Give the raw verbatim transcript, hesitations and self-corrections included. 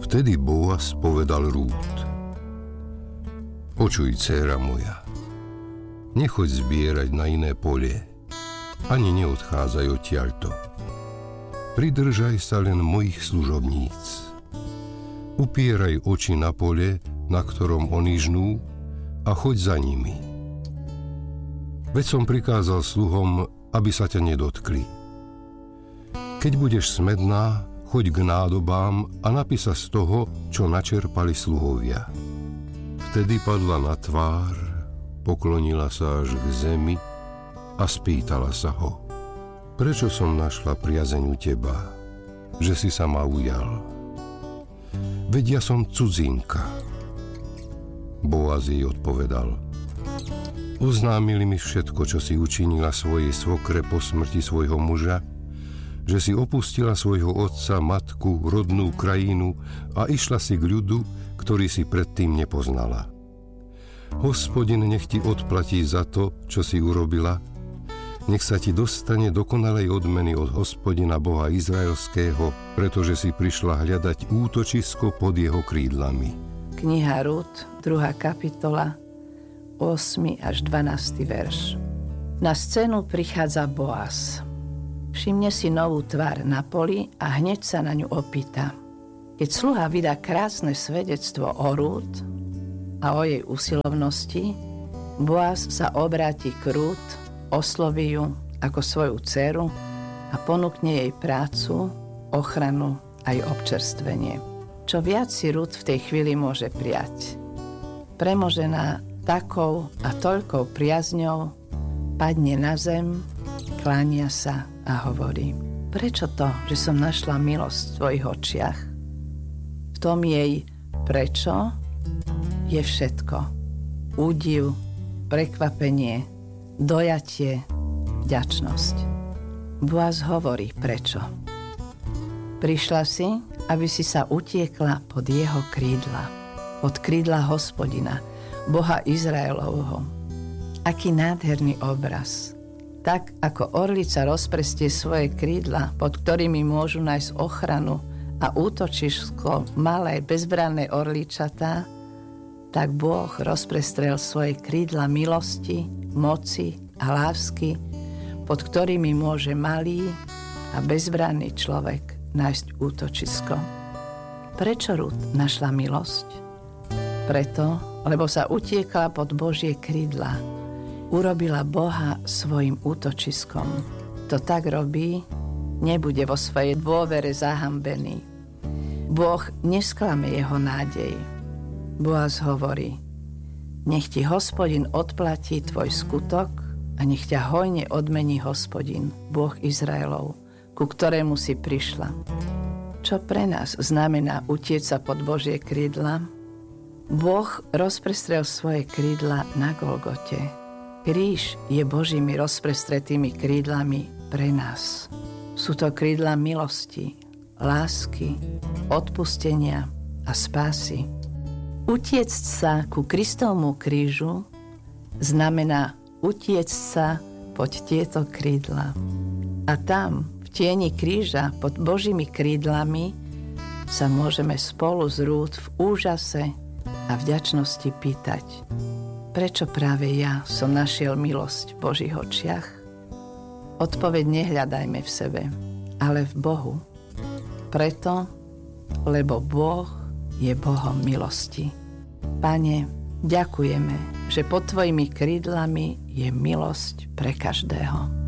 Vtedy Boaz povedal Rút: Počuj, dcéra moja, nechoď zbierať na iné polie, ani neodchádzaj odtiaľto. Pridržaj sa len mojich služobníc. Upieraj oči na pole, na ktorom oni žnú, a choď za nimi. Veď som prikázal sluhom, aby sa ťa nedotkli. Keď budeš smedná, choď k nádobám a napij sa z toho, čo načerpali sluhovia. Vtedy padla na tvár, poklonila sa až k zemi a spýtala sa ho: Prečo som našla priazeň u teba, že si sa ma ujal? Veď ja som cudzinka. Boaz jej odpovedal: Oznámili mi všetko, čo si učinila svojej svokre po smrti svojho muža, že si opustila svojho otca, matku, rodnú krajinu a išla si k ľudu, ktorý si predtým nepoznala. Hospodin nech ti odplatí za to, čo si urobila. Nech sa ti dostane dokonalej odmeny od Hospodina Boha Izraelského, pretože si prišla hľadať útočisko pod jeho krídlami. Kniha Rút, druhá kapitola, ôsmy až dvanásty verš. Na scénu prichádza Boaz. Všimne si novú tvár na poli a hneď sa na ňu opýta. Keď sluha vydá krásne svedectvo o Rút a o jej usilovnosti, Boaz sa obráti k Rút, osloví ju ako svoju dceru a ponúkne jej prácu, ochranu aj občerstvenie. Čo viac si Rút v tej chvíli môže prijať. Premožená takou a toľkou priazňou padne na zem, klánia sa a hovorí: Prečo to, že som našla milosť v tvojich očiach? V tom jej prečo je všetko. Údiv, prekvapenie, dojatie, vďačnosť. Boaz hovorí prečo. Prišla si, aby si sa utiekla pod jeho krídla, pod krídla Hospodina, Boha Izraelovho. Aký nádherný obraz. Tak ako orlica rozprestie svoje krídla, pod ktorými môžu nájsť ochranu a útočisko malé bezbranné orličatá, tak Boh rozprestrel svoje krídla milosti, moci a lásky, pod ktorými môže malý a bezbranný človek nájsť útočisko. Prečo Rút našla milosť? Preto, lebo sa utiekla pod Božie krídla. Urobila Boha svojim útočiskom. To tak robí, nebude vo svojej dôvere zahambený. Boh nesklame jeho nádej. Boaz hovorí: Nech ti Hospodin odplatí tvoj skutok a nech ťa hojne odmení Hospodin, Boh Izraelov, ku ktorému si prišla. Čo pre nás znamená utieť sa pod Božie krídla? Boh rozprestrel svoje krídla na Golgote. Kríž je Božími rozprestretými krídlami pre nás. Sú to krídla milosti, lásky, odpustenia a spásy. Utiecť sa ku Kristovmu krížu znamená utiecť sa pod tieto krídla. A tam, v tieni kríža, pod Božími krídlami, sa môžeme spolu z Rút v úžase a vďačnosti pýtať: Prečo práve ja som našiel milosť v Božích očiach? Odpoveď nehľadajme v sebe, ale v Bohu. Preto, lebo Boh je Bohom milosti. Pane, ďakujeme, že pod tvojimi krídlami je milosť pre každého.